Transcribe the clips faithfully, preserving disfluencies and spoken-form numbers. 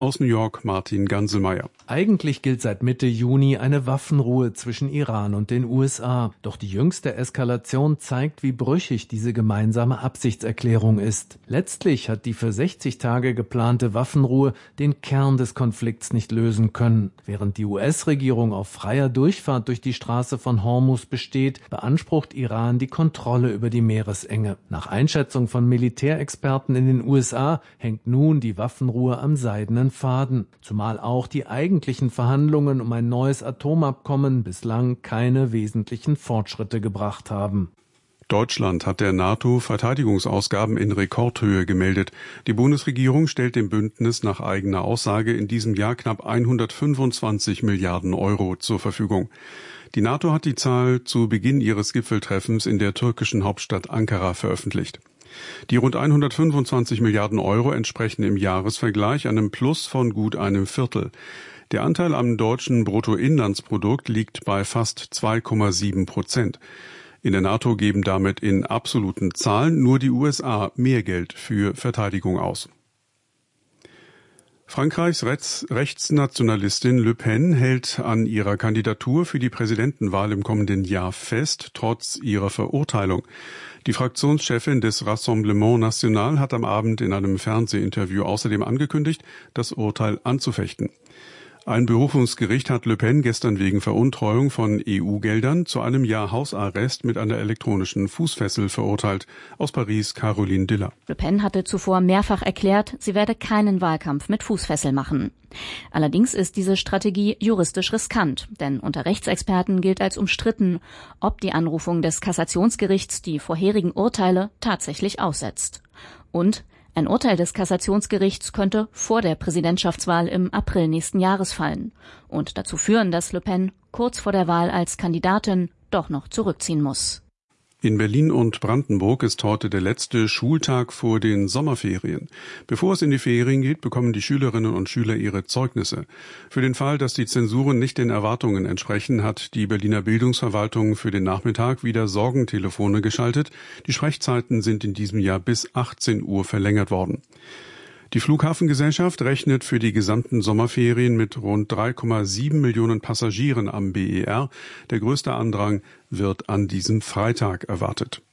Aus New York Martin Ganselmeier. Eigentlich gilt seit Mitte Juni eine Waffenruhe zwischen Iran und den U S A. Doch die jüngste Eskalation zeigt, wie brüchig diese gemeinsame Absichtserklärung ist. Letztlich hat die für sechzig Tage geplante Waffenruhe den Kern des Konflikts nicht lösen können. Während die U S-Regierung auf freier Durchfahrt durch die Straße von Hormuz besteht, beansprucht Iran die Kontrolle über die Meeresenge. Nach Einschätzung von Militärexperten in den U S A hängt nun die Waffenruhe am seidenen Faden, zumal auch die eigentlichen Verhandlungen um ein neues Atomabkommen bislang keine wesentlichen Fortschritte gebracht haben. Deutschland hat der NATO Verteidigungsausgaben in Rekordhöhe gemeldet. Die Bundesregierung stellt dem Bündnis nach eigener Aussage in diesem Jahr knapp hundertfünfundzwanzig Milliarden Euro zur Verfügung. Die NATO hat die Zahl zu Beginn ihres Gipfeltreffens in der türkischen Hauptstadt Ankara veröffentlicht. Die rund hundertfünfundzwanzig Milliarden Euro entsprechen im Jahresvergleich einem Plus von gut einem Viertel. Der Anteil am deutschen Bruttoinlandsprodukt liegt bei fast zwei Komma sieben Prozent. In der NATO geben damit in absoluten Zahlen nur die U S A mehr Geld für Verteidigung aus. Frankreichs Rechtsnationalistin Le Pen hält an ihrer Kandidatur für die Präsidentenwahl im kommenden Jahr fest, trotz ihrer Verurteilung. Die Fraktionschefin des Rassemblement National hat am Abend in einem Fernsehinterview außerdem angekündigt, das Urteil anzufechten. Ein Berufungsgericht hat Le Pen gestern wegen Veruntreuung von E U-Geldern zu einem Jahr Hausarrest mit einer elektronischen Fußfessel verurteilt. Aus Paris Caroline Diller. Le Pen hatte zuvor mehrfach erklärt, sie werde keinen Wahlkampf mit Fußfessel machen. Allerdings ist diese Strategie juristisch riskant, denn unter Rechtsexperten gilt als umstritten, ob die Anrufung des Kassationsgerichts die vorherigen Urteile tatsächlich aussetzt. Und ein Urteil des Kassationsgerichts könnte vor der Präsidentschaftswahl im April nächsten Jahres fallen und dazu führen, dass Le Pen kurz vor der Wahl als Kandidatin doch noch zurückziehen muss. In Berlin und Brandenburg ist heute der letzte Schultag vor den Sommerferien. Bevor es in die Ferien geht, bekommen die Schülerinnen und Schüler ihre Zeugnisse. Für den Fall, dass die Zensuren nicht den Erwartungen entsprechen, hat die Berliner Bildungsverwaltung für den Nachmittag wieder Sorgentelefone geschaltet. Die Sprechzeiten sind in diesem Jahr bis achtzehn Uhr verlängert worden. Die Flughafengesellschaft rechnet für die gesamten Sommerferien mit rund drei Komma sieben Millionen Passagieren am B E R. Der größte Andrang wird an diesem Freitag erwartet.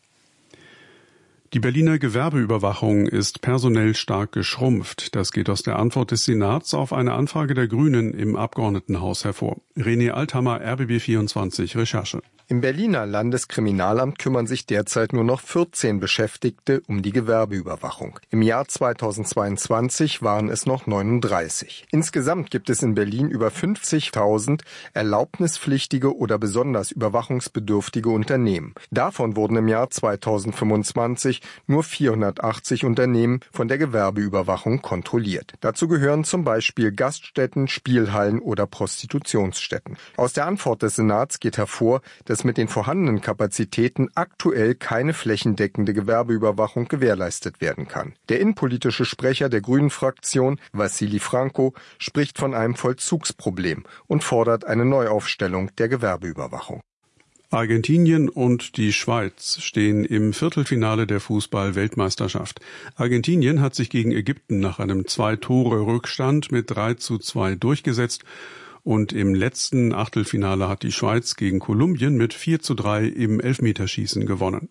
Die Berliner Gewerbeüberwachung ist personell stark geschrumpft. Das geht aus der Antwort des Senats auf eine Anfrage der Grünen im Abgeordnetenhaus hervor. René Althammer, R B B vierundzwanzig Recherche. Im Berliner Landeskriminalamt kümmern sich derzeit nur noch vierzehn Beschäftigte um die Gewerbeüberwachung. Im Jahr zweitausendzweiundzwanzig waren es noch neununddreißig. Insgesamt gibt es in Berlin über fünfzigtausend erlaubnispflichtige oder besonders überwachungsbedürftige Unternehmen. Davon wurden im Jahr zweitausendfünfundzwanzig nur vierhundertachtzig Unternehmen von der Gewerbeüberwachung kontrolliert. Dazu gehören zum Beispiel Gaststätten, Spielhallen oder Prostitutionsstätten. Aus der Antwort des Senats geht hervor, dass mit den vorhandenen Kapazitäten aktuell keine flächendeckende Gewerbeüberwachung gewährleistet werden kann. Der innenpolitische Sprecher der Grünen-Fraktion, Wassili Franco, spricht von einem Vollzugsproblem und fordert eine Neuaufstellung der Gewerbeüberwachung. Argentinien und die Schweiz stehen im Viertelfinale der Fußball-Weltmeisterschaft. Argentinien hat sich gegen Ägypten nach einem Zwei-Tore-Rückstand mit drei zu zwei durchgesetzt. Und im letzten Achtelfinale hat die Schweiz gegen Kolumbien mit vier zu drei im Elfmeterschießen gewonnen.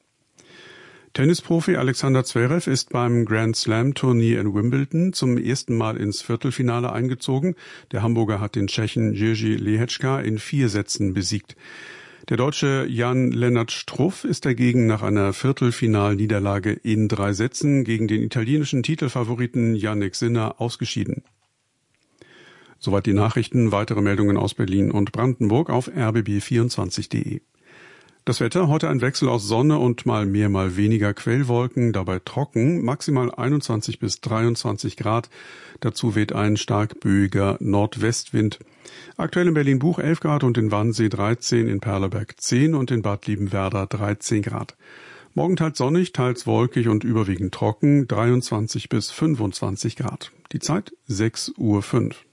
Tennisprofi Alexander Zverev ist beim Grand Slam Turnier in Wimbledon zum ersten Mal ins Viertelfinale eingezogen. Der Hamburger hat den Tschechen Jiří Lehečka in vier Sätzen besiegt. Der Deutsche Jan-Lennart Struff ist dagegen nach einer Viertelfinalniederlage in drei Sätzen gegen den italienischen Titelfavoriten Jannik Sinner ausgeschieden. Soweit die Nachrichten. Weitere Meldungen aus Berlin und Brandenburg auf r b b vierundzwanzig punkt de. Das Wetter, heute ein Wechsel aus Sonne und mal mehr, mal weniger Quellwolken, dabei trocken, maximal einundzwanzig bis dreiundzwanzig Grad. Dazu weht ein stark böiger Nordwestwind. Aktuell in Berlin-Buch elf Grad und in Wannsee dreizehn, in Perleberg zehn und in Bad Liebenwerda dreizehn Grad. Morgen teils sonnig, teils wolkig und überwiegend trocken, dreiundzwanzig bis fünfundzwanzig Grad. Die Zeit sechs Uhr fünf.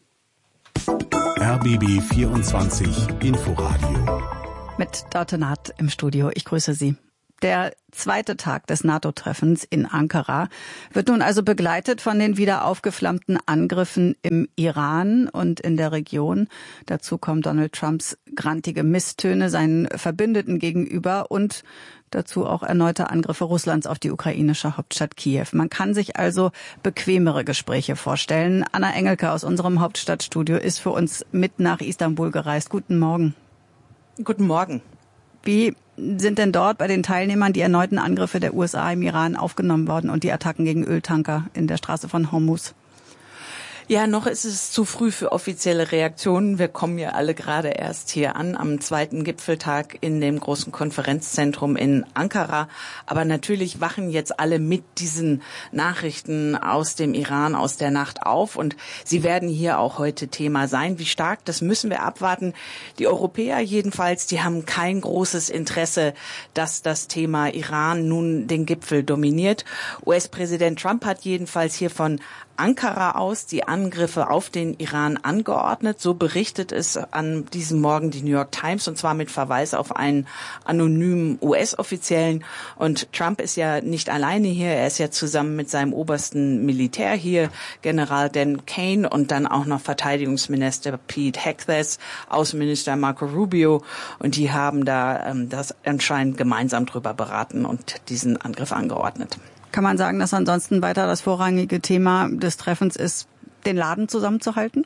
R B B vierundzwanzig Inforadio. Mit Dörte Naht im Studio. Ich grüße Sie. Der zweite Tag des NATO-Treffens in Ankara wird nun also begleitet von den wieder aufgeflammten Angriffen im Iran und in der Region. Dazu kommen Donald Trumps grantige Misstöne seinen Verbündeten gegenüber und dazu auch erneute Angriffe Russlands auf die ukrainische Hauptstadt Kiew. Man kann sich also bequemere Gespräche vorstellen. Anna Engelke aus unserem Hauptstadtstudio ist für uns mit nach Istanbul gereist. Guten Morgen. Guten Morgen. Wie sind denn dort bei den Teilnehmern die erneuten Angriffe der U S A im Iran aufgenommen worden und die Attacken gegen Öltanker in der Straße von Hormuz? Ja, noch ist es zu früh für offizielle Reaktionen. Wir kommen ja alle gerade erst hier an am zweiten Gipfeltag in dem großen Konferenzzentrum in Ankara. Aber natürlich wachen jetzt alle mit diesen Nachrichten aus dem Iran, aus der Nacht auf. Und sie werden hier auch heute Thema sein. Wie stark, das müssen wir abwarten. Die Europäer jedenfalls, die haben kein großes Interesse, dass das Thema Iran nun den Gipfel dominiert. U S-Präsident Trump hat jedenfalls hier von Ankara aus die Angriffe auf den Iran angeordnet. So berichtet es an diesem Morgen die New York Times, und zwar mit Verweis auf einen anonymen U S-Offiziellen. Und Trump ist ja nicht alleine hier. Er ist ja zusammen mit seinem obersten Militär hier, General Dan Kane, und dann auch noch Verteidigungsminister Pete Hegseth, Außenminister Marco Rubio. Und die haben da ähm, das anscheinend gemeinsam drüber beraten und diesen Angriff angeordnet. Kann man sagen, dass ansonsten weiter das vorrangige Thema des Treffens ist, den Laden zusammenzuhalten?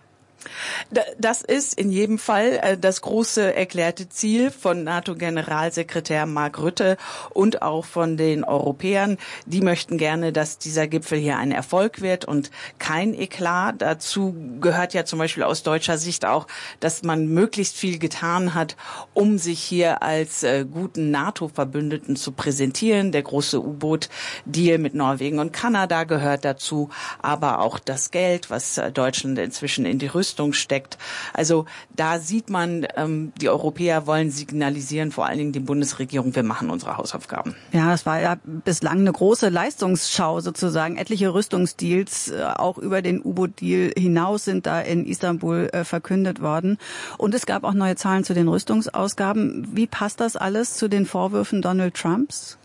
Das ist in jedem Fall das große erklärte Ziel von NATO-Generalsekretär Mark Rutte und auch von den Europäern. Die möchten gerne, dass dieser Gipfel hier ein Erfolg wird und kein Eklat. Dazu gehört ja zum Beispiel aus deutscher Sicht auch, dass man möglichst viel getan hat, um sich hier als äh, guten NATO-Verbündeten zu präsentieren. Der große U-Boot-Deal mit Norwegen und Kanada gehört dazu, aber auch das Geld, was Deutschland inzwischen in die Rüstung steckt. Also da sieht man, ähm, die Europäer wollen signalisieren, vor allen Dingen die Bundesregierung, wir machen unsere Hausaufgaben. Ja, das war ja bislang eine große Leistungsschau sozusagen. Etliche Rüstungsdeals, äh, auch über den U-Boot-Deal hinaus, sind da in Istanbul äh, verkündet worden. Und es gab auch neue Zahlen zu den Rüstungsausgaben. Wie passt das alles zu den Vorwürfen Donald Trumps?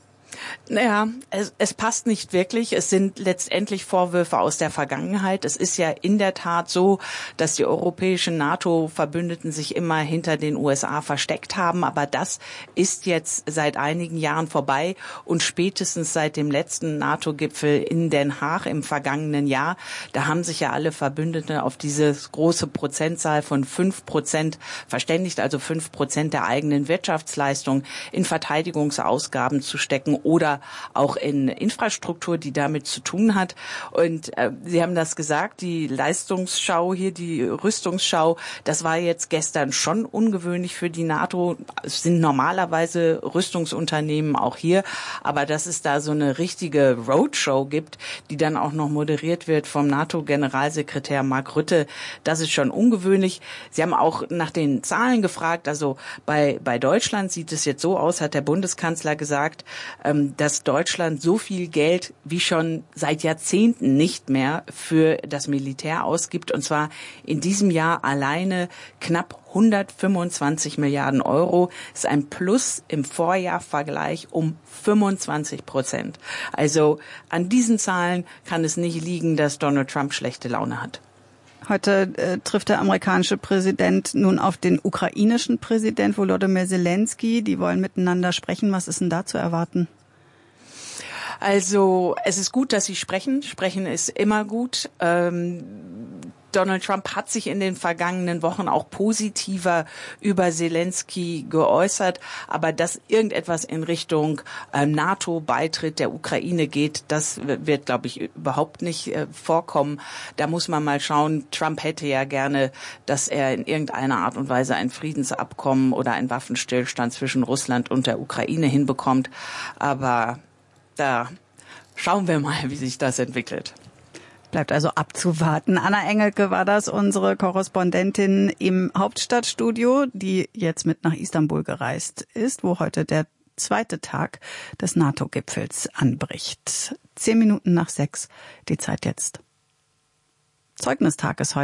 Naja, es, es passt nicht wirklich. Es sind letztendlich Vorwürfe aus der Vergangenheit. Es ist ja in der Tat so, dass die europäischen NATO-Verbündeten sich immer hinter den U S A versteckt haben. Aber das ist jetzt seit einigen Jahren vorbei. Und spätestens seit dem letzten NATO-Gipfel in Den Haag im vergangenen Jahr, da haben sich ja alle Verbündeten auf diese große Prozentzahl von fünf Prozent verständigt, also fünf Prozent der eigenen Wirtschaftsleistung in Verteidigungsausgaben zu stecken oder auch in Infrastruktur, die damit zu tun hat. Und äh, Sie haben das gesagt, die Leistungsschau hier, die Rüstungsschau, das war jetzt gestern schon ungewöhnlich für die NATO. Es sind normalerweise Rüstungsunternehmen auch hier, aber dass es da so eine richtige Roadshow gibt, die dann auch noch moderiert wird vom NATO-Generalsekretär Mark Rutte, das ist schon ungewöhnlich. Sie haben auch nach den Zahlen gefragt, also bei, bei Deutschland sieht es jetzt so aus, hat der Bundeskanzler gesagt, dass Deutschland so viel Geld wie schon seit Jahrzehnten nicht mehr für das Militär ausgibt. Und zwar in diesem Jahr alleine knapp hundertfünfundzwanzig Milliarden Euro. Das ist ein Plus im Vorjahrvergleich um fünfundzwanzig Prozent. Also an diesen Zahlen kann es nicht liegen, dass Donald Trump schlechte Laune hat. Heute äh, trifft der amerikanische Präsident nun auf den ukrainischen Präsident Volodymyr Zelensky. Die wollen miteinander sprechen. Was ist denn da zu erwarten? Also es ist gut, dass Sie sprechen. Sprechen ist immer gut. Ähm, Donald Trump hat sich in den vergangenen Wochen auch positiver über Zelensky geäußert, aber dass irgendetwas in Richtung äh, NATO-Beitritt der Ukraine geht, das wird, glaube ich, überhaupt nicht äh, vorkommen. Da muss man mal schauen. Trump hätte ja gerne, dass er in irgendeiner Art und Weise ein Friedensabkommen oder einen Waffenstillstand zwischen Russland und der Ukraine hinbekommt, aber da schauen wir mal, wie sich das entwickelt. Bleibt also abzuwarten. Anna Engelke war das, unsere Korrespondentin im Hauptstadtstudio, die jetzt mit nach Istanbul gereist ist, wo heute der zweite Tag des NATO-Gipfels anbricht. Zehn Minuten nach sechs, die Zeit jetzt. Zeugnistag ist heute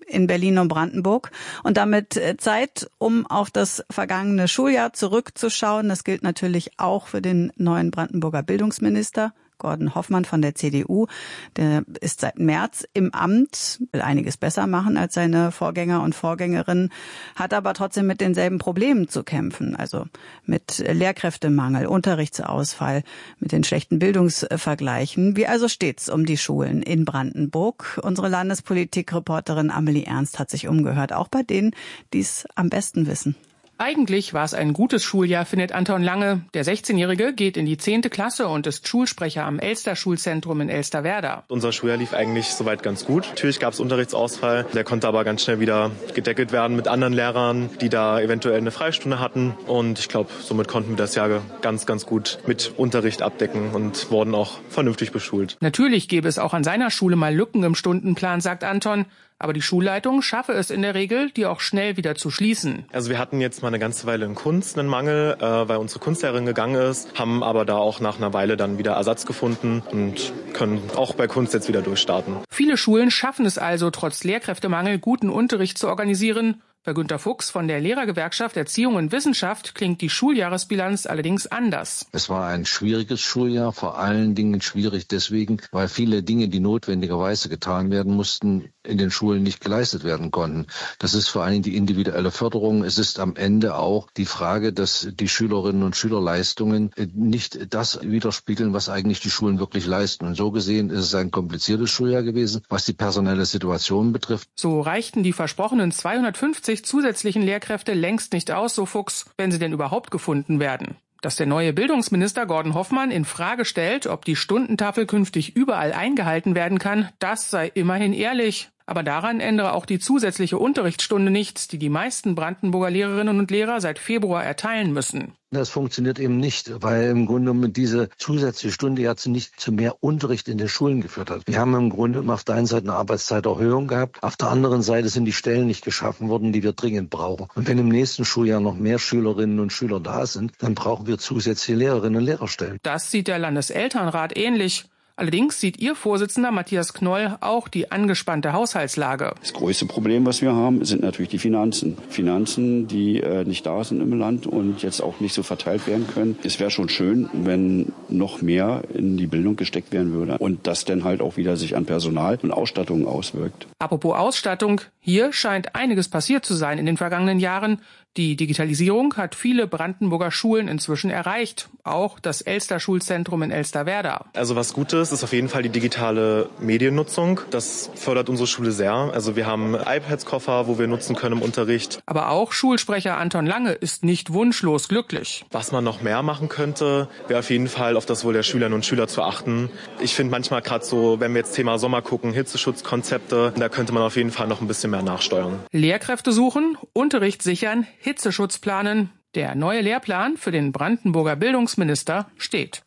in Berlin und Brandenburg. Und damit Zeit, um auf das vergangene Schuljahr zurückzuschauen. Das gilt natürlich auch für den neuen Brandenburger Bildungsminister Gordon Hoffmann von der C D U. Der ist seit März im Amt, will einiges besser machen als seine Vorgänger und Vorgängerinnen, hat aber trotzdem mit denselben Problemen zu kämpfen. Also mit Lehrkräftemangel, Unterrichtsausfall, mit den schlechten Bildungsvergleichen. Wie also steht's um die Schulen in Brandenburg? Unsere Landespolitik-Reporterin Amelie Ernst hat sich umgehört, auch bei denen, die es am besten wissen. Eigentlich war es ein gutes Schuljahr, findet Anton Lange. Der sechzehnjährige geht in die zehnte Klasse und ist Schulsprecher am Elster-Schulzentrum in Elsterwerda. Unser Schuljahr lief eigentlich soweit ganz gut. Natürlich gab es Unterrichtsausfall. Der konnte aber ganz schnell wieder gedeckelt werden mit anderen Lehrern, die da eventuell eine Freistunde hatten. Und ich glaube, somit konnten wir das Jahr ganz, ganz gut mit Unterricht abdecken und wurden auch vernünftig beschult. Natürlich gäbe es auch an seiner Schule mal Lücken im Stundenplan, sagt Anton. Aber die Schulleitung schaffe es in der Regel, die auch schnell wieder zu schließen. Also wir hatten jetzt mal eine ganze Weile in Kunst einen Mangel, äh, weil unsere Kunstlehrerin gegangen ist, haben aber da auch nach einer Weile dann wieder Ersatz gefunden und können auch bei Kunst jetzt wieder durchstarten. Viele Schulen schaffen es also, trotz Lehrkräftemangel guten Unterricht zu organisieren. Bei Günter Fuchs von der Lehrergewerkschaft Erziehung und Wissenschaft klingt die Schuljahresbilanz allerdings anders. Es war ein schwieriges Schuljahr, vor allen Dingen schwierig deswegen, weil viele Dinge, die notwendigerweise getan werden mussten, in den Schulen nicht geleistet werden konnten. Das ist vor allen Dingen die individuelle Förderung. Es ist am Ende auch die Frage, dass die Schülerinnen und Schülerleistungen nicht das widerspiegeln, was eigentlich die Schulen wirklich leisten. Und so gesehen ist es ein kompliziertes Schuljahr gewesen, was die personelle Situation betrifft. So reichten die versprochenen zweihundertfünfzig zusätzlichen Lehrkräfte längst nicht aus, so Fuchs, wenn sie denn überhaupt gefunden werden. Dass der neue Bildungsminister Gordon Hoffmann in Frage stellt, ob die Stundentafel künftig überall eingehalten werden kann, das sei immerhin ehrlich. Aber daran ändere auch die zusätzliche Unterrichtsstunde nichts, die die meisten Brandenburger Lehrerinnen und Lehrer seit Februar erteilen müssen. Das funktioniert eben nicht, weil im Grunde genommen diese zusätzliche Stunde jetzt nicht zu mehr Unterricht in den Schulen geführt hat. Wir haben im Grunde auf der einen Seite eine Arbeitszeiterhöhung gehabt, auf der anderen Seite sind die Stellen nicht geschaffen worden, die wir dringend brauchen. Und wenn im nächsten Schuljahr noch mehr Schülerinnen und Schüler da sind, dann brauchen wir zusätzliche Lehrerinnen und Lehrerstellen. Das sieht der Landeselternrat ähnlich. Allerdings sieht ihr Vorsitzender Matthias Knoll auch die angespannte Haushaltslage. Das größte Problem, was wir haben, sind natürlich die Finanzen. Finanzen, die äh, nicht da sind im Land und jetzt auch nicht so verteilt werden können. Es wäre schon schön, wenn noch mehr in die Bildung gesteckt werden würde und das dann halt auch wieder sich an Personal und Ausstattung auswirkt. Apropos Ausstattung, hier scheint einiges passiert zu sein in den vergangenen Jahren. Die Digitalisierung hat viele Brandenburger Schulen inzwischen erreicht, auch das Elster-Schulzentrum in Elsterwerda. Also was gut ist, ist auf jeden Fall die digitale Mediennutzung. Das fördert unsere Schule sehr. Also wir haben iPads-Koffer, wo wir nutzen können im Unterricht. Aber auch Schulsprecher Anton Lange ist nicht wunschlos glücklich. Was man noch mehr machen könnte, wäre auf jeden Fall auf das Wohl der Schülerinnen und Schüler zu achten. Ich finde manchmal gerade so, wenn wir jetzt Thema Sommer gucken, Hitzeschutzkonzepte, da könnte man auf jeden Fall noch ein bisschen mehr nachsteuern. Lehrkräfte suchen, Unterricht sichern, Hitzeschutz planen. Der neue Lehrplan für den Brandenburger Bildungsminister steht.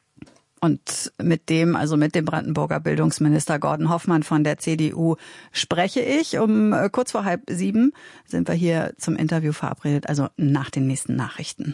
Und mit dem, also mit dem Brandenburger Bildungsminister Gordon Hoffmann von der C D U spreche ich. Um kurz vor halb sieben sind wir hier zum Interview verabredet, also nach den nächsten Nachrichten.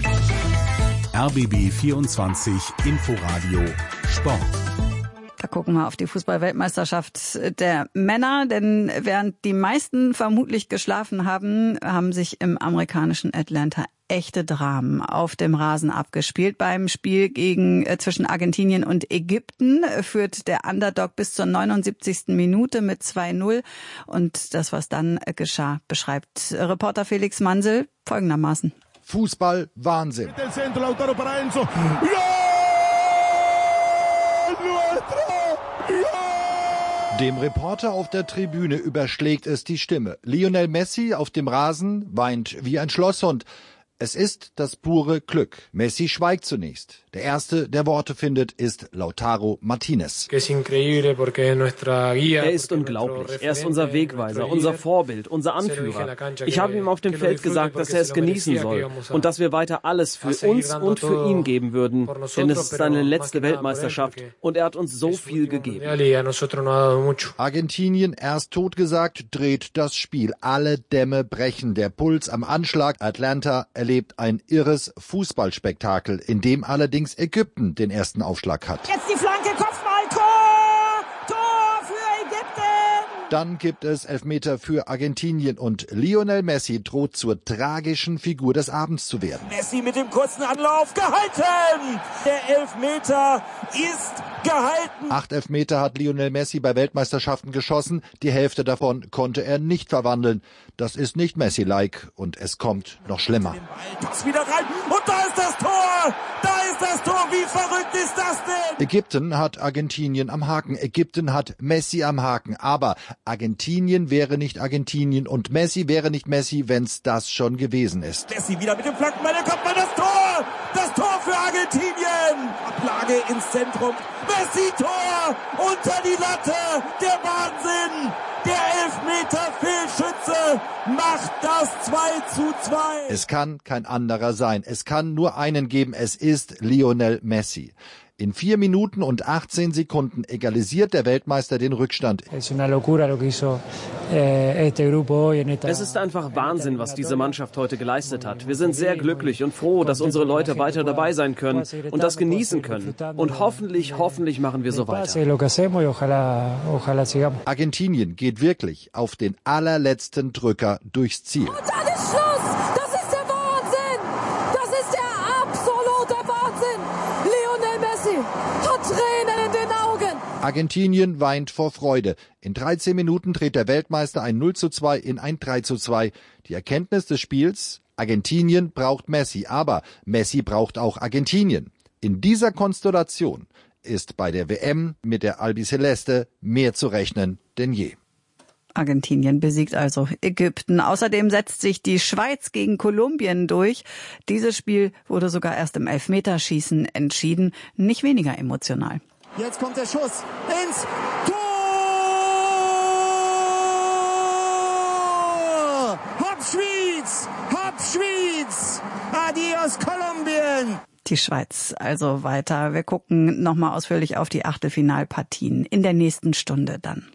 R B B vierundzwanzig Inforadio Sport. Da gucken wir auf die Fußball-Weltmeisterschaft der Männer, denn während die meisten vermutlich geschlafen haben, haben sich im amerikanischen Atlanta echte Dramen auf dem Rasen abgespielt. Beim Spiel gegen äh, zwischen Argentinien und Ägypten führt der Underdog bis zur neunundsiebzigsten Minute mit zwei null. Und das, was dann äh, geschah, beschreibt Reporter Felix Mansel folgendermaßen. Fußball Wahnsinn. Dem Reporter auf der Tribüne überschlägt es die Stimme. Lionel Messi auf dem Rasen weint wie ein Schlosshund. Es ist das pure Glück. Messi schweigt zunächst. Der erste, der Worte findet, ist Lautaro Martinez. Er ist unglaublich. Er ist unser Wegweiser, unser Vorbild, unser Anführer. Ich habe ihm auf dem Feld gesagt, dass er es genießen soll und dass wir weiter alles für uns und für ihn geben würden. Denn es ist seine letzte Weltmeisterschaft und er hat uns so viel gegeben. Argentinien, erst totgesagt, dreht das Spiel. Alle Dämme brechen. Der Puls am Anschlag. Atlanta erlebt ein irres Fußballspektakel, in dem allerdings Ägypten den ersten Aufschlag hat. Jetzt die Flanke, Kopfball, Tor! Tor für Ägypten! Dann gibt es Elfmeter für Argentinien und Lionel Messi droht zur tragischen Figur des Abends zu werden. Messi mit dem kurzen Anlauf gehalten. Der Elfmeter ist gehalten. Acht Elfmeter hat Lionel Messi bei Weltmeisterschaften geschossen. Die Hälfte davon konnte er nicht verwandeln. Das ist nicht Messi-like und es kommt noch schlimmer. Pass wieder rein und da ist das Tor. Da ist das Tor. Wie verrückt ist das denn? Ägypten hat Argentinien am Haken. Ägypten hat Messi am Haken. Aber Argentinien wäre nicht Argentinien und Messi wäre nicht Messi, wenn's das schon gewesen ist. Messi wieder mit dem Flankenball, da kommt mal das Tor! Das Tor für Argentinien! Ablage ins Zentrum. Messi Tor! Unter die Latte! Der Wahnsinn! Der Elfmeter-Fehlschütze macht das zwei zu zwei. Es kann kein anderer sein. Es kann nur einen geben. Es ist Lionel Messi. In vier Minuten und achtzehn Sekunden egalisiert der Weltmeister den Rückstand. Es ist einfach Wahnsinn, was diese Mannschaft heute geleistet hat. Wir sind sehr glücklich und froh, dass unsere Leute weiter dabei sein können und das genießen können. Und hoffentlich, hoffentlich machen wir so weiter. Argentinien geht wirklich auf den allerletzten Drücker durchs Ziel. Und dann ist Schluss! Das ist der Wahnsinn! Das ist der absolute Wahnsinn! Lionel Messi hat Tränen in den Augen! Argentinien weint vor Freude. In dreizehn Minuten dreht der Weltmeister ein null zu zwei in ein drei zu zwei. Die Erkenntnis des Spiels: Argentinien braucht Messi, aber Messi braucht auch Argentinien. In dieser Konstellation ist bei der W M mit der Albiceleste mehr zu rechnen denn je. Argentinien besiegt also Ägypten. Außerdem setzt sich die Schweiz gegen Kolumbien durch. Dieses Spiel wurde sogar erst im Elfmeterschießen entschieden. Nicht weniger emotional. Jetzt kommt der Schuss ins Tor! Hopp Schweiz! Hopp Schweiz! Adios Kolumbien! Die Schweiz also weiter. Wir gucken nochmal ausführlich auf die Achtelfinalpartien in der nächsten Stunde dann.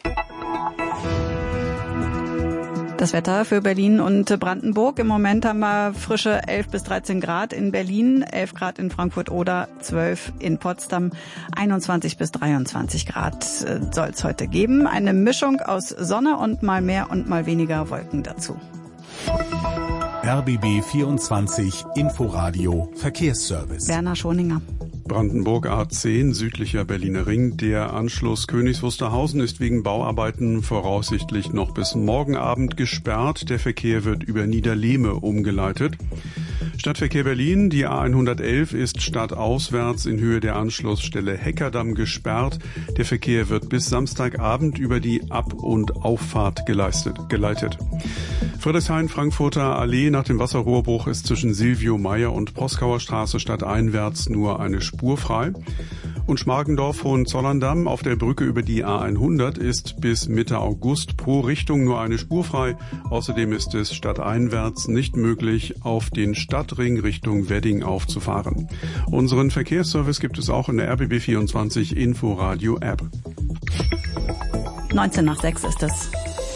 Das Wetter für Berlin und Brandenburg. Im Moment haben wir frische elf bis dreizehn Grad in Berlin, elf Grad in Frankfurt-Oder, zwölf in Potsdam, einundzwanzig bis dreiundzwanzig Grad soll es heute geben. Eine Mischung aus Sonne und mal mehr und mal weniger Wolken dazu. R B B vierundzwanzig Inforadio Verkehrsservice. Werner Schoninger. Brandenburg A zehn, südlicher Berliner Ring. Der Anschluss Königs Wusterhausen ist wegen Bauarbeiten voraussichtlich noch bis morgen Abend gesperrt. Der Verkehr wird über Niederlehme umgeleitet. Stadtverkehr Berlin, die A hundertelf ist stadtauswärts in Höhe der Anschlussstelle Heckerdamm gesperrt. Der Verkehr wird bis Samstagabend über die Ab- und Auffahrt geleistet, geleitet. Friedrichshain-Frankfurter Allee nach dem Wasserrohrbruch ist zwischen Silvio Meyer und Proskauer Straße stadteinwärts nur eine Spur frei. Und Schmargendorf-Hohenzollern-Damm auf der Brücke über die A hundert ist bis Mitte August pro Richtung nur eine Spur frei. Außerdem ist es stadteinwärts nicht möglich, auf den Stadtring Richtung Wedding aufzufahren. Unseren Verkehrsservice gibt es auch in der R B B vierundzwanzig Inforadio App. neunzehn nach sechs ist es.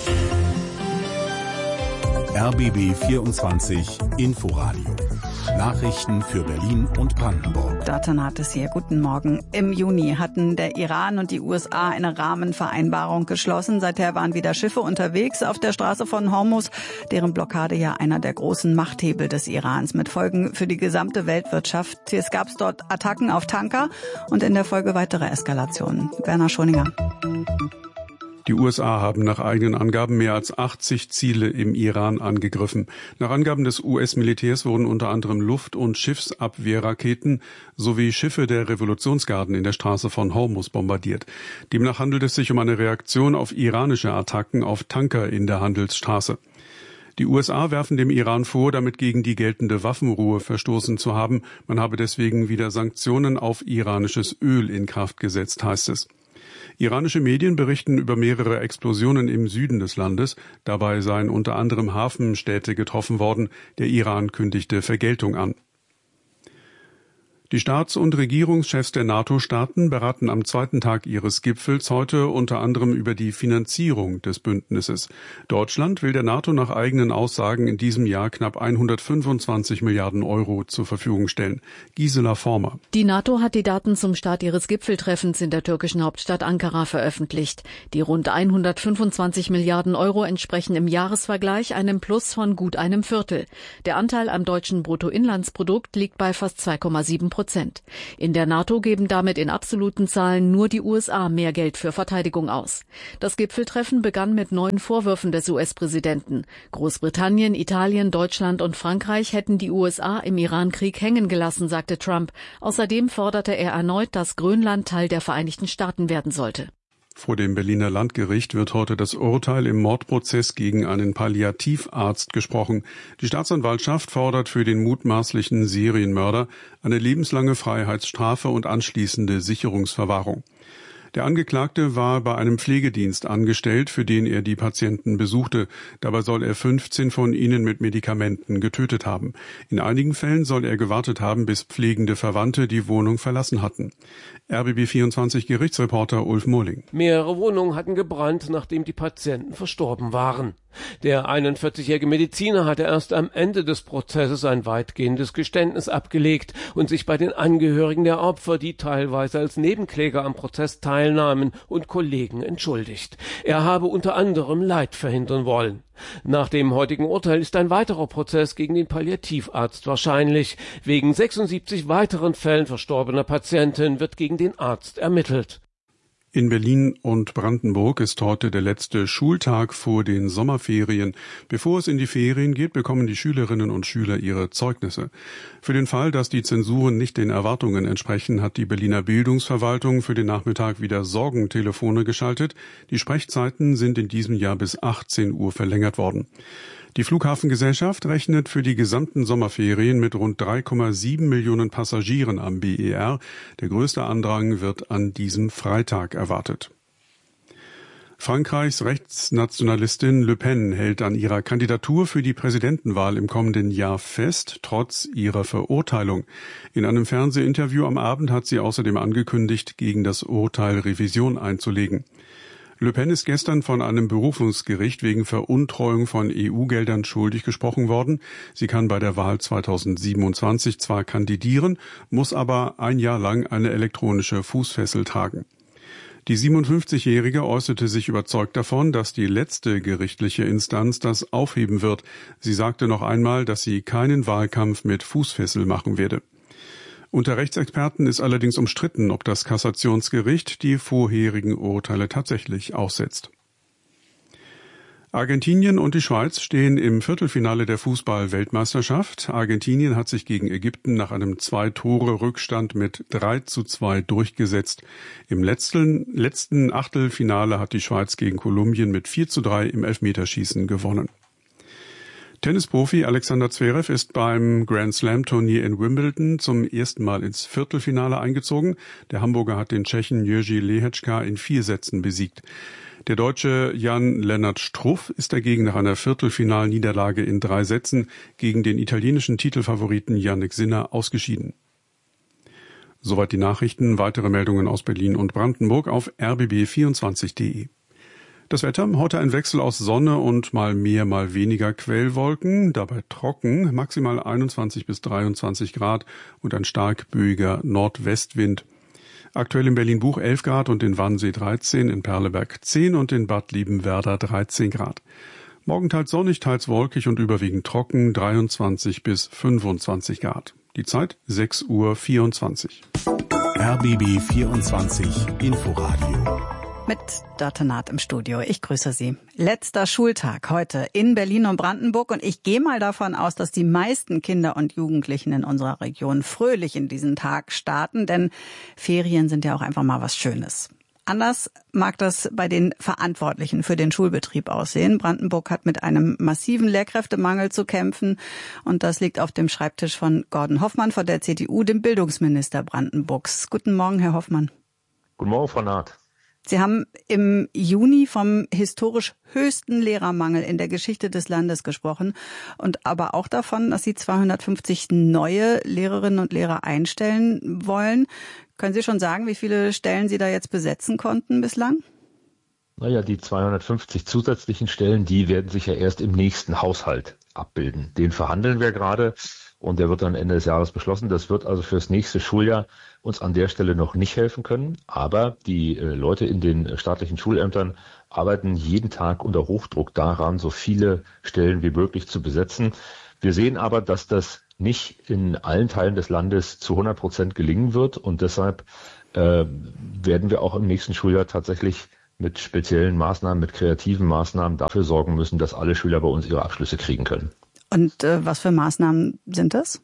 R B B vierundzwanzig Inforadio. Nachrichten für Berlin und Brandenburg. Datan hat es hier. Guten Morgen. Im Juni hatten der Iran und die U S A eine Rahmenvereinbarung geschlossen. Seither waren wieder Schiffe unterwegs auf der Straße von Hormuz, deren Blockade ja einer der großen Machthebel des Irans mit Folgen für die gesamte Weltwirtschaft. Es gab dort Attacken auf Tanker und in der Folge weitere Eskalationen. Werner Schoninger. Die U S A haben nach eigenen Angaben mehr als achtzig Ziele im Iran angegriffen. Nach Angaben des U S-Militärs wurden unter anderem Luft- und Schiffsabwehrraketen sowie Schiffe der Revolutionsgarden in der Straße von Hormuz bombardiert. Demnach handelt es sich um eine Reaktion auf iranische Attacken auf Tanker in der Handelsstraße. Die U S A werfen dem Iran vor, damit gegen die geltende Waffenruhe verstoßen zu haben. Man habe deswegen wieder Sanktionen auf iranisches Öl in Kraft gesetzt, heißt es. Iranische Medien berichten über mehrere Explosionen im Süden des Landes. Dabei seien unter anderem Hafenstädte getroffen worden. Der Iran kündigte Vergeltung an. Die Staats- und Regierungschefs der NATO-Staaten beraten am zweiten Tag ihres Gipfels heute unter anderem über die Finanzierung des Bündnisses. Deutschland will der NATO nach eigenen Aussagen in diesem Jahr knapp hundertfünfundzwanzig Milliarden Euro zur Verfügung stellen. Gisela Former. Die NATO hat die Daten zum Start ihres Gipfeltreffens in der türkischen Hauptstadt Ankara veröffentlicht. Die rund hundertfünfundzwanzig Milliarden Euro entsprechen im Jahresvergleich einem Plus von gut einem Viertel. Der Anteil am deutschen Bruttoinlandsprodukt liegt bei fast zwei Komma sieben Prozent. In der NATO geben damit in absoluten Zahlen nur die U S A mehr Geld für Verteidigung aus. Das Gipfeltreffen begann mit neuen Vorwürfen des U S-Präsidenten. Großbritannien, Italien, Deutschland und Frankreich hätten die U S A im Iran-Krieg hängen gelassen, sagte Trump. Außerdem forderte er erneut, dass Grönland Teil der Vereinigten Staaten werden sollte. Vor dem Berliner Landgericht wird heute das Urteil im Mordprozess gegen einen Palliativarzt gesprochen. Die Staatsanwaltschaft fordert für den mutmaßlichen Serienmörder eine lebenslange Freiheitsstrafe und anschließende Sicherungsverwahrung. Der Angeklagte war bei einem Pflegedienst angestellt, für den er die Patienten besuchte. Dabei soll er fünfzehn von ihnen mit Medikamenten getötet haben. In einigen Fällen soll er gewartet haben, bis pflegende Verwandte die Wohnung verlassen hatten. R B B vierundzwanzig Gerichtsreporter Ulf Murling. Mehrere Wohnungen hatten gebrannt, nachdem die Patienten verstorben waren. Der einundvierzigjährige Mediziner hatte erst am Ende des Prozesses ein weitgehendes Geständnis abgelegt und sich bei den Angehörigen der Opfer, die teilweise als Nebenkläger am Prozess teilnahmen, und Kollegen entschuldigt. Er habe unter anderem Leid verhindern wollen. Nach dem heutigen Urteil ist ein weiterer Prozess gegen den Palliativarzt wahrscheinlich. Wegen sechsundsiebzig weiteren Fällen verstorbener Patienten wird gegen den Arzt ermittelt. In Berlin und Brandenburg ist heute der letzte Schultag vor den Sommerferien. Bevor es in die Ferien geht, bekommen die Schülerinnen und Schüler ihre Zeugnisse. Für den Fall, dass die Zensuren nicht den Erwartungen entsprechen, hat die Berliner Bildungsverwaltung für den Nachmittag wieder Sorgentelefone geschaltet. Die Sprechzeiten sind in diesem Jahr bis achtzehn Uhr verlängert worden. Die Flughafengesellschaft rechnet für die gesamten Sommerferien mit rund drei Komma sieben Millionen Passagieren am B E R. Der größte Andrang wird an diesem Freitag erwartet. Frankreichs Rechtsnationalistin Le Pen hält an ihrer Kandidatur für die Präsidentenwahl im kommenden Jahr fest, trotz ihrer Verurteilung. In einem Fernsehinterview am Abend hat sie außerdem angekündigt, gegen das Urteil Revision einzulegen. Le Pen ist gestern von einem Berufungsgericht wegen Veruntreuung von E U-Geldern schuldig gesprochen worden. Sie kann bei der Wahl zweitausendsiebenundzwanzig zwar kandidieren, muss aber ein Jahr lang eine elektronische Fußfessel tragen. Die siebenundfünfzigjährige äußerte sich überzeugt davon, dass die letzte gerichtliche Instanz das aufheben wird. Sie sagte noch einmal, dass sie keinen Wahlkampf mit Fußfessel machen werde. Unter Rechtsexperten ist allerdings umstritten, ob das Kassationsgericht die vorherigen Urteile tatsächlich aussetzt. Argentinien und die Schweiz stehen im Viertelfinale der Fußball-Weltmeisterschaft. Argentinien hat sich gegen Ägypten nach einem Zwei-Tore-Rückstand mit drei zu zwei durchgesetzt. Im letzten, letzten Achtelfinale hat die Schweiz gegen Kolumbien mit vier zu drei im Elfmeterschießen gewonnen. Tennisprofi Alexander Zverev ist beim Grand-Slam-Turnier in Wimbledon zum ersten Mal ins Viertelfinale eingezogen. Der Hamburger hat den Tschechen Jiří Lehečka in vier Sätzen besiegt. Der Deutsche Jan-Lennart Struff ist dagegen nach einer Viertelfinalniederlage in drei Sätzen gegen den italienischen Titelfavoriten Jannik Sinner ausgeschieden. Soweit die Nachrichten. Weitere Meldungen aus Berlin und Brandenburg auf r b b vierundzwanzig punkt de. Das Wetter, heute ein Wechsel aus Sonne und mal mehr, mal weniger Quellwolken, dabei trocken, maximal einundzwanzig bis dreiundzwanzig Grad und ein stark böiger Nordwestwind. Aktuell in Berlin-Buch elf Grad und in Wannsee dreizehn, in Perleberg zehn und in Bad Liebenwerda dreizehn Grad. Morgen teils sonnig, teils wolkig und überwiegend trocken, dreiundzwanzig bis fünfundzwanzig Grad. Die Zeit sechs Uhr vierundzwanzig. R B B vierundzwanzig Inforadio. Mit Dörte Naht im Studio. Ich grüße Sie. Letzter Schultag heute in Berlin und Brandenburg und ich gehe mal davon aus, dass die meisten Kinder und Jugendlichen in unserer Region fröhlich in diesen Tag starten, denn Ferien sind ja auch einfach mal was Schönes. Anders mag das bei den Verantwortlichen für den Schulbetrieb aussehen. Brandenburg hat mit einem massiven Lehrkräftemangel zu kämpfen und das liegt auf dem Schreibtisch von Gordon Hoffmann von der C D U, dem Bildungsminister Brandenburgs. Guten Morgen, Herr Hoffmann. Guten Morgen, Frau Naht. Sie haben im Juni vom historisch höchsten Lehrermangel in der Geschichte des Landes gesprochen und aber auch davon, dass Sie zweihundertfünfzig neue Lehrerinnen und Lehrer einstellen wollen. Können Sie schon sagen, wie viele Stellen Sie da jetzt besetzen konnten bislang? Naja, die zweihundertfünfzig zusätzlichen Stellen, die werden sich ja erst im nächsten Haushalt abbilden. Den verhandeln wir gerade und der wird dann Ende des Jahres beschlossen. Das wird also fürs nächste Schuljahr uns an der Stelle noch nicht helfen können. Aber die äh, Leute in den staatlichen Schulämtern arbeiten jeden Tag unter Hochdruck daran, so viele Stellen wie möglich zu besetzen. Wir sehen aber, dass das nicht in allen Teilen des Landes zu hundert Prozent gelingen wird und deshalb äh, werden wir auch im nächsten Schuljahr tatsächlich mit speziellen Maßnahmen, mit kreativen Maßnahmen dafür sorgen müssen, dass alle Schüler bei uns ihre Abschlüsse kriegen können. Und äh, was für Maßnahmen sind das?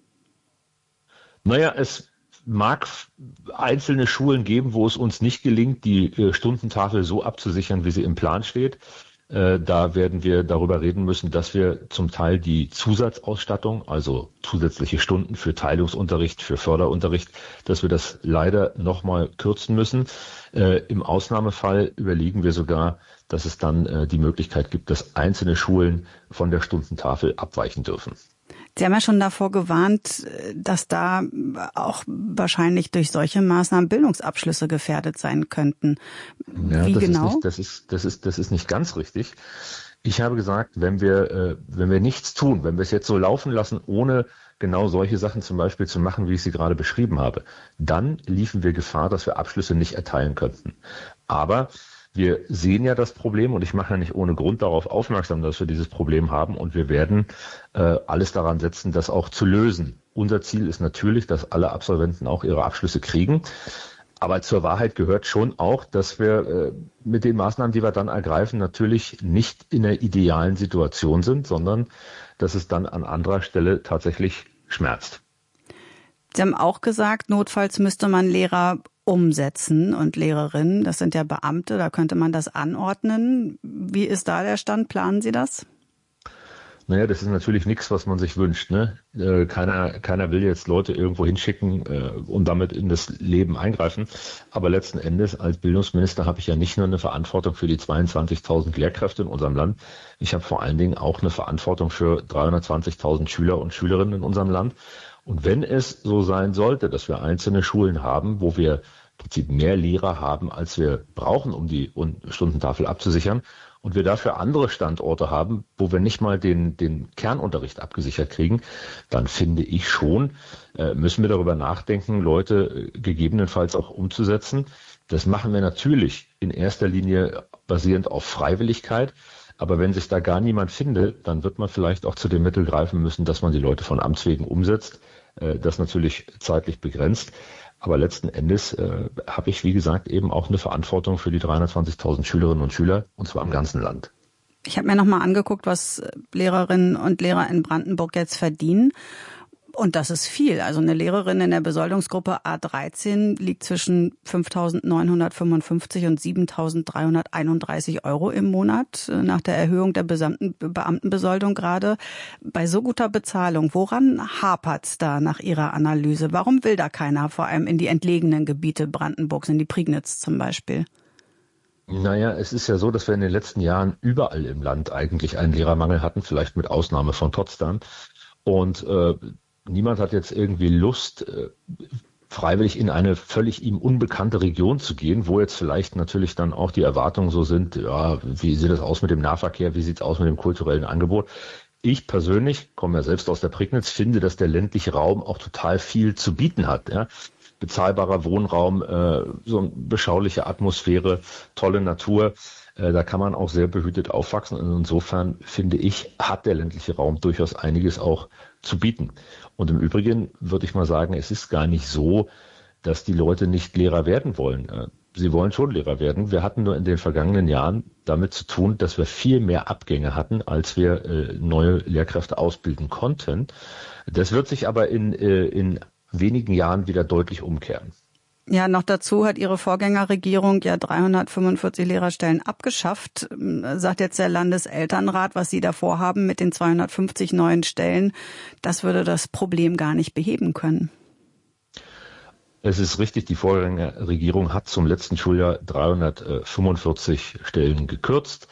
Naja, es mag einzelne Schulen geben, wo es uns nicht gelingt, die äh, Stundentafel so abzusichern, wie sie im Plan steht. Äh, da werden wir darüber reden müssen, dass wir zum Teil die Zusatzausstattung, also zusätzliche Stunden für Teilungsunterricht, für Förderunterricht, dass wir das leider nochmal kürzen müssen. Äh, Im Ausnahmefall überlegen wir sogar, dass es dann äh, die Möglichkeit gibt, dass einzelne Schulen von der Stundentafel abweichen dürfen. Sie haben ja schon davor gewarnt, dass da auch wahrscheinlich durch solche Maßnahmen Bildungsabschlüsse gefährdet sein könnten. Ja, Wie das genau? Ist nicht, das ist, das ist, das ist nicht ganz richtig. Ich habe gesagt, wenn wir, äh, wenn wir nichts tun, wenn wir es jetzt so laufen lassen, ohne genau solche Sachen zum Beispiel zu machen, wie ich sie gerade beschrieben habe, dann liefen wir Gefahr, dass wir Abschlüsse nicht erteilen könnten. Aber wir sehen ja das Problem und ich mache ja nicht ohne Grund darauf aufmerksam, dass wir dieses Problem haben und wir werden äh, alles daran setzen, das auch zu lösen. Unser Ziel ist natürlich, dass alle Absolventen auch ihre Abschlüsse kriegen. Aber zur Wahrheit gehört schon auch, dass wir äh, mit den Maßnahmen, die wir dann ergreifen, natürlich nicht in einer idealen Situation sind, sondern dass es dann an anderer Stelle tatsächlich schmerzt. Sie haben auch gesagt, notfalls müsste man Lehrer umsetzen und Lehrerinnen. Das sind ja Beamte, da könnte man das anordnen. Wie ist da der Stand? Planen Sie das? Naja, das ist natürlich nichts, was man sich wünscht. Ne? Äh, keiner, keiner will jetzt Leute irgendwo hinschicken äh, und damit in das Leben eingreifen. Aber letzten Endes als Bildungsminister habe ich ja nicht nur eine Verantwortung für die zweiundzwanzigtausend Lehrkräfte in unserem Land. Ich habe vor allen Dingen auch eine Verantwortung für dreihundertzwanzigtausend Schüler und Schülerinnen in unserem Land. Und wenn es so sein sollte, dass wir einzelne Schulen haben, wo wir im Prinzip mehr Lehrer haben, als wir brauchen, um die Stundentafel abzusichern, und wir dafür andere Standorte haben, wo wir nicht mal den, den Kernunterricht abgesichert kriegen, dann finde ich schon, äh, müssen wir darüber nachdenken, Leute äh, gegebenenfalls auch umzusetzen. Das machen wir natürlich in erster Linie basierend auf Freiwilligkeit. Aber wenn sich da gar niemand findet, dann wird man vielleicht auch zu dem Mittel greifen müssen, dass man die Leute von Amts wegen umsetzt. Äh, das natürlich zeitlich begrenzt. Aber letzten Endes äh, habe ich, wie gesagt, eben auch eine Verantwortung für die dreihundertzwanzigtausend Schülerinnen und Schüler, und zwar im ganzen Land. Ich habe mir noch mal angeguckt, was Lehrerinnen und Lehrer in Brandenburg jetzt verdienen. Und das ist viel. Also eine Lehrerin in der Besoldungsgruppe A dreizehn liegt zwischen fünftausendneunhundertfünfundfünfzig und siebentausenddreihunderteinunddreißig Euro im Monat nach der Erhöhung der Beamtenbesoldung gerade. Bei so guter Bezahlung, woran hapert's da nach Ihrer Analyse? Warum will da keiner, vor allem in die entlegenen Gebiete Brandenburgs, in die Prignitz zum Beispiel? Naja, es ist ja so, dass wir in den letzten Jahren überall im Land eigentlich einen Lehrermangel hatten, vielleicht mit Ausnahme von Potsdam. Und äh, niemand hat jetzt irgendwie Lust, äh, freiwillig in eine völlig ihm unbekannte Region zu gehen, wo jetzt vielleicht natürlich dann auch die Erwartungen so sind, ja, wie sieht es aus mit dem Nahverkehr, wie sieht es aus mit dem kulturellen Angebot? Ich persönlich, komme ja selbst aus der Prignitz, finde, dass der ländliche Raum auch total viel zu bieten hat. Ja? Bezahlbarer Wohnraum, äh, so eine beschauliche Atmosphäre, tolle Natur. Äh, da kann man auch sehr behütet aufwachsen. Und insofern, finde ich, hat der ländliche Raum durchaus einiges auch zu bieten. Und im Übrigen würde ich mal sagen, es ist gar nicht so, dass die Leute nicht Lehrer werden wollen. Äh, sie wollen schon Lehrer werden. Wir hatten nur in den vergangenen Jahren damit zu tun, dass wir viel mehr Abgänge hatten, als wir äh, neue Lehrkräfte ausbilden konnten. Das wird sich aber in, äh, in wenigen Jahren wieder deutlich umkehren. Ja, noch dazu hat Ihre Vorgängerregierung ja dreihundertfünfundvierzig Lehrerstellen abgeschafft. Sagt jetzt der Landeselternrat, was Sie da vorhaben mit den zweihundertfünfzig neuen Stellen, das würde das Problem gar nicht beheben können. Es ist richtig, die Vorgängerregierung hat zum letzten Schuljahr dreihundertfünfundvierzig Stellen gekürzt.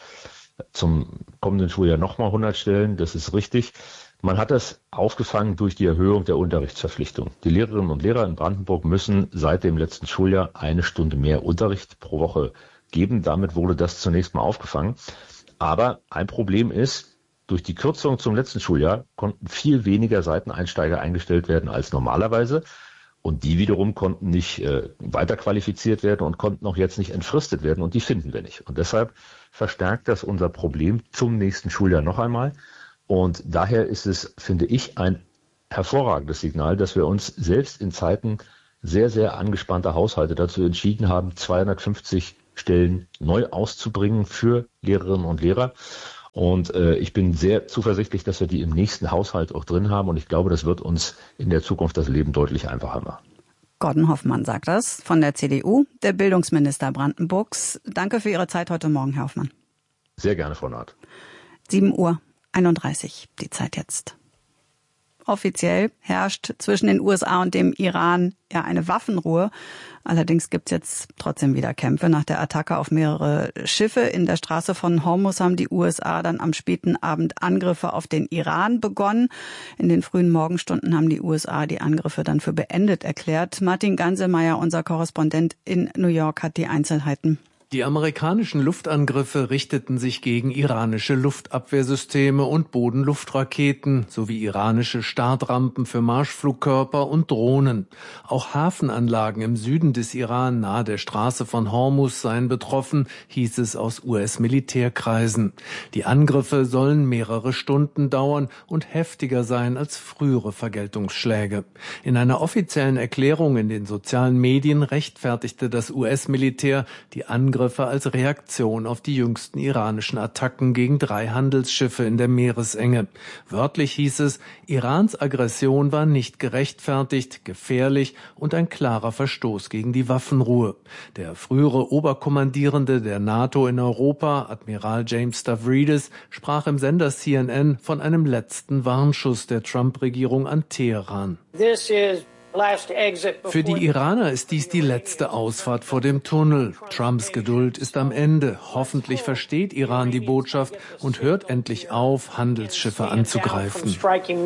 Zum kommenden Schuljahr nochmal hundert Stellen, das ist richtig. Man hat das aufgefangen durch die Erhöhung der Unterrichtsverpflichtung. Die Lehrerinnen und Lehrer in Brandenburg müssen seit dem letzten Schuljahr eine Stunde mehr Unterricht pro Woche geben. Damit wurde das zunächst mal aufgefangen. Aber ein Problem ist, durch die Kürzung zum letzten Schuljahr konnten viel weniger Seiteneinsteiger eingestellt werden als normalerweise. Und die wiederum konnten nicht äh, weiterqualifiziert werden und konnten auch jetzt nicht entfristet werden. Und die finden wir nicht. Und deshalb verstärkt das unser Problem zum nächsten Schuljahr noch einmal. Und daher ist es, finde ich, ein hervorragendes Signal, dass wir uns selbst in Zeiten sehr, sehr angespannter Haushalte dazu entschieden haben, zweihundertfünfzig Stellen neu auszubringen für Lehrerinnen und Lehrer. Und äh, ich bin sehr zuversichtlich, dass wir die im nächsten Haushalt auch drin haben. Und ich glaube, das wird uns in der Zukunft das Leben deutlich einfacher machen. Gordon Hoffmann sagt das von der C D U, der Bildungsminister Brandenburgs. Danke für Ihre Zeit heute Morgen, Herr Hoffmann. Sehr gerne, Frau Naht. sieben Uhr einunddreißig, die Zeit jetzt. Offiziell herrscht zwischen den U S A und dem Iran ja eine Waffenruhe. Allerdings gibt's jetzt trotzdem wieder Kämpfe. Nach der Attacke auf mehrere Schiffe in der Straße von Hormuz haben die U S A dann am späten Abend Angriffe auf den Iran begonnen. In den frühen Morgenstunden haben die U S A die Angriffe dann für beendet erklärt. Martin Ganselmeier, unser Korrespondent in New York, hat die Einzelheiten. Die amerikanischen Luftangriffe richteten sich gegen iranische Luftabwehrsysteme und Bodenluftraketen sowie iranische Startrampen für Marschflugkörper und Drohnen. Auch Hafenanlagen im Süden des Iran nahe der Straße von Hormuz seien betroffen, hieß es aus U S-Militärkreisen. Die Angriffe sollen mehrere Stunden dauern und heftiger sein als frühere Vergeltungsschläge. In einer offiziellen Erklärung in den sozialen Medien rechtfertigte das U S-Militär die Angriffe als Reaktion auf die jüngsten iranischen Attacken gegen drei Handelsschiffe in der Meeresenge. Wörtlich hieß es, Irans Aggression war nicht gerechtfertigt, gefährlich und ein klarer Verstoß gegen die Waffenruhe. Der frühere Oberkommandierende der NATO in Europa, Admiral James Stavridis, sprach im Sender C N N von einem letzten Warnschuss der Trump-Regierung an Teheran. This is Für die Iraner ist dies die letzte Ausfahrt vor dem Tunnel. Trumps Geduld ist am Ende. Hoffentlich versteht Iran die Botschaft und hört endlich auf, Handelsschiffe anzugreifen.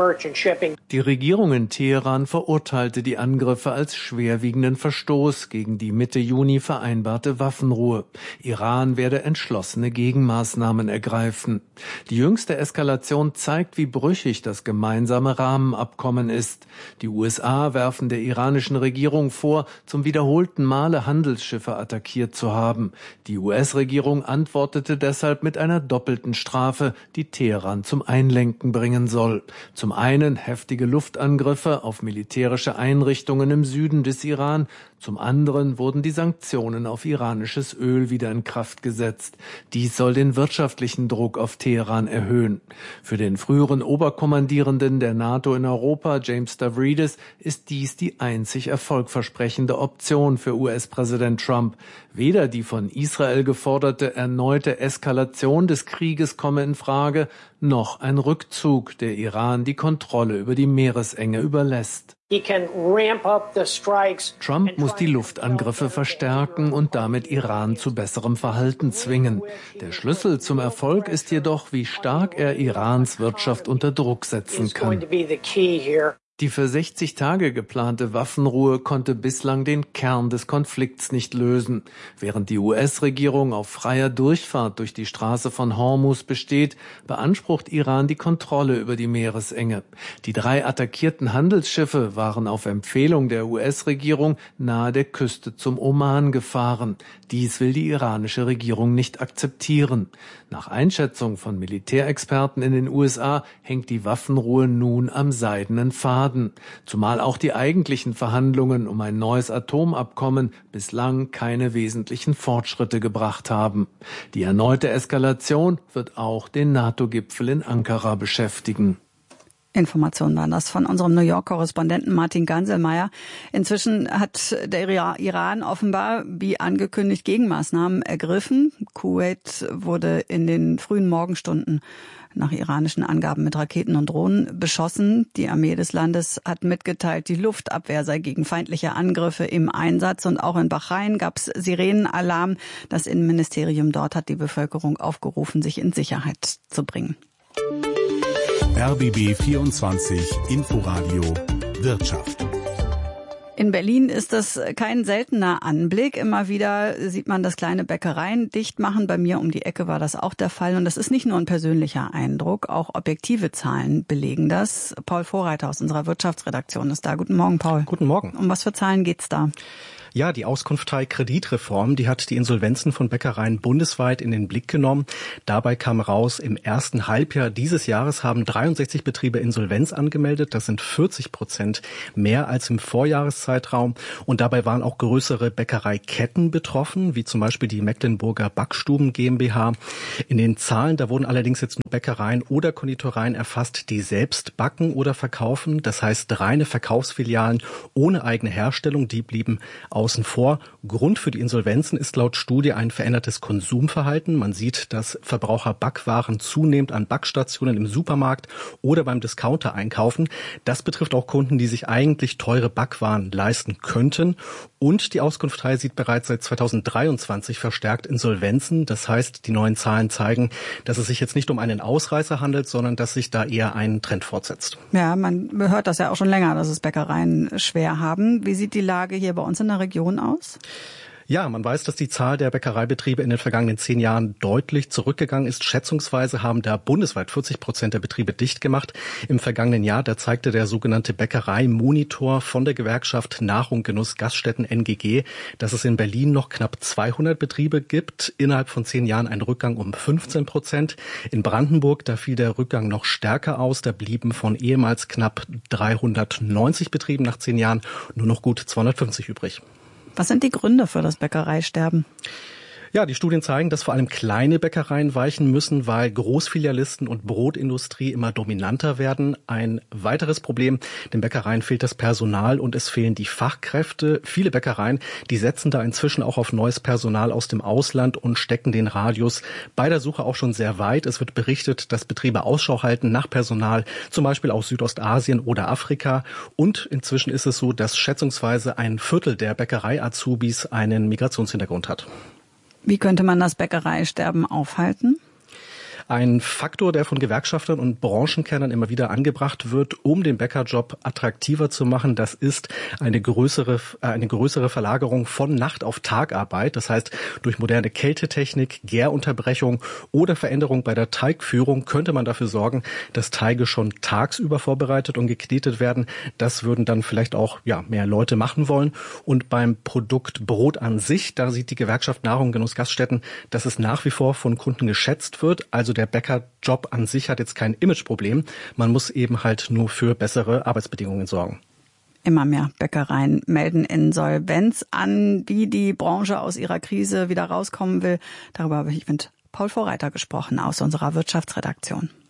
Die Regierung in Teheran verurteilte die Angriffe als schwerwiegenden Verstoß gegen die Mitte Juni vereinbarte Waffenruhe. Iran werde entschlossene Gegenmaßnahmen ergreifen. Die jüngste Eskalation zeigt, wie brüchig das gemeinsame Rahmenabkommen ist. Die U S A werfen der iranischen Regierung vor, zum wiederholten Male Handelsschiffe attackiert zu haben. Die U S-Regierung antwortete deshalb mit einer doppelten Strafe, die Teheran zum Einlenken bringen soll. Zum einen heftige Luftangriffe auf militärische Einrichtungen im Süden des Iran, zum anderen wurden die Sanktionen auf iranisches Öl wieder in Kraft gesetzt. Dies soll den wirtschaftlichen Druck auf Teheran erhöhen. Für den früheren Oberkommandierenden der NATO in Europa, James Stavridis, ist dies die einzig erfolgversprechende Option für U S-Präsident Trump. Weder die von Israel geforderte erneute Eskalation des Krieges komme in Frage, noch ein Rückzug, der Iran die Kontrolle über die Meeresenge überlässt. Trump muss die Luftangriffe verstärken und damit Iran zu besserem Verhalten zwingen. Der Schlüssel zum Erfolg ist jedoch, wie stark er Irans Wirtschaft unter Druck setzen kann. Die für sechzig Tage geplante Waffenruhe konnte bislang den Kern des Konflikts nicht lösen. Während die U S-Regierung auf freier Durchfahrt durch die Straße von Hormuz besteht, beansprucht Iran die Kontrolle über die Meeresenge. Die drei attackierten Handelsschiffe waren auf Empfehlung der U S-Regierung nahe der Küste zum Oman gefahren. Dies will die iranische Regierung nicht akzeptieren. Nach Einschätzung von Militärexperten in den U S A hängt die Waffenruhe nun am seidenen Faden. Zumal auch die eigentlichen Verhandlungen um ein neues Atomabkommen bislang keine wesentlichen Fortschritte gebracht haben. Die erneute Eskalation wird auch den NATO-Gipfel in Ankara beschäftigen. Informationen waren das von unserem New York-Korrespondenten Martin Ganselmeier. Inzwischen hat der Iran offenbar, wie angekündigt, Gegenmaßnahmen ergriffen. Kuwait wurde in den frühen Morgenstunden nach iranischen Angaben mit Raketen und Drohnen beschossen. Die Armee des Landes hat mitgeteilt, die Luftabwehr sei gegen feindliche Angriffe im Einsatz. Und auch in Bahrain gab es Sirenenalarm. Das Innenministerium dort hat die Bevölkerung aufgerufen, sich in Sicherheit zu bringen. R B B vierundzwanzig Inforadio Wirtschaft. In Berlin ist das kein seltener Anblick. Immer wieder sieht man das kleine Bäckereien dicht machen. Bei mir um die Ecke war das auch der Fall. Und das ist nicht nur ein persönlicher Eindruck, auch objektive Zahlen belegen das. Paul Vorreiter aus unserer Wirtschaftsredaktion ist da. Guten Morgen, Paul. Guten Morgen. Um was für Zahlen geht's da? Ja, die Auskunftei-Kreditreform, die hat die Insolvenzen von Bäckereien bundesweit in den Blick genommen. Dabei kam raus, im ersten Halbjahr dieses Jahres haben dreiundsechzig Betriebe Insolvenz angemeldet. Das sind vierzig Prozent mehr als im Vorjahreszeitraum. Und dabei waren auch größere Bäckereiketten betroffen, wie zum Beispiel die Mecklenburger Backstuben GmbH. In den Zahlen, da wurden allerdings jetzt nur Bäckereien oder Konditoreien erfasst, die selbst backen oder verkaufen. Das heißt, reine Verkaufsfilialen ohne eigene Herstellung, die blieben außen vor. Grund für die Insolvenzen ist laut Studie ein verändertes Konsumverhalten. Man sieht, dass Verbraucher Backwaren zunehmend an Backstationen im Supermarkt oder beim Discounter einkaufen. Das betrifft auch Kunden, die sich eigentlich teure Backwaren leisten könnten. Und die Auskunftei sieht bereits seit zweitausenddreiundzwanzig verstärkt Insolvenzen. Das heißt, die neuen Zahlen zeigen, dass es sich jetzt nicht um einen Ausreißer handelt, sondern dass sich da eher ein Trend fortsetzt. Ja, man hört das ja auch schon länger, dass es Bäckereien schwer haben. Wie sieht die Lage hier bei uns in der Region aus? Ja, man weiß, dass die Zahl der Bäckereibetriebe in den vergangenen zehn Jahren deutlich zurückgegangen ist. Schätzungsweise haben da bundesweit vierzig Prozent der Betriebe dicht gemacht. Im vergangenen Jahr, da zeigte der sogenannte Bäckereimonitor von der Gewerkschaft Nahrung, Genuss, Gaststätten N G G, dass es in Berlin noch knapp zweihundert Betriebe gibt. Innerhalb von zehn Jahren ein Rückgang um fünfzehn Prozent. In Brandenburg, da fiel der Rückgang noch stärker aus. Da blieben von ehemals knapp dreihundertneunzig Betrieben nach zehn Jahren nur noch gut zweihundertfünfzig übrig. Was sind die Gründe für das Bäckereisterben? Ja, die Studien zeigen, dass vor allem kleine Bäckereien weichen müssen, weil Großfilialisten und Brotindustrie immer dominanter werden. Ein weiteres Problem, den Bäckereien fehlt das Personal und es fehlen die Fachkräfte. Viele Bäckereien, die setzen da inzwischen auch auf neues Personal aus dem Ausland und stecken den Radius bei der Suche auch schon sehr weit. Es wird berichtet, dass Betriebe Ausschau halten nach Personal, zum Beispiel aus Südostasien oder Afrika. Und inzwischen ist es so, dass schätzungsweise ein Viertel der Bäckerei-Azubis einen Migrationshintergrund hat. Wie könnte man das Bäckereisterben aufhalten? Ein Faktor, der von Gewerkschaftern und Branchenkennern immer wieder angebracht wird, um den Bäckerjob attraktiver zu machen, das ist eine größere, eine größere Verlagerung von Nacht- auf Tagarbeit. Das heißt, durch moderne Kältetechnik, Gärunterbrechung oder Veränderung bei der Teigführung könnte man dafür sorgen, dass Teige schon tagsüber vorbereitet und geknetet werden. Das würden dann vielleicht auch ja mehr Leute machen wollen. Und beim Produkt Brot an sich, da sieht die Gewerkschaft Nahrung, Genuss, Gaststätten, dass es nach wie vor von Kunden geschätzt wird. Also der Bäckerjob an sich hat jetzt kein Imageproblem. Man muss eben halt nur für bessere Arbeitsbedingungen sorgen. Immer mehr Bäckereien melden Insolvenz an. Wie die Branche aus ihrer Krise wieder rauskommen will, darüber habe ich mit Paul Vorreiter gesprochen aus unserer Wirtschaftsredaktion.